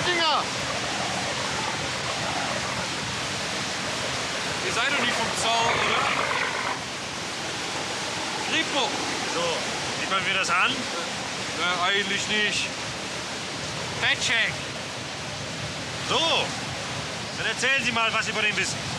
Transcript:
Dinger! Ihr seid doch nicht vom Zaun, oder? Kripo! So, sieht man mir das an? Na, eigentlich nicht. Fettcheck! So, dann erzählen Sie mal, was Sie von ihm wissen.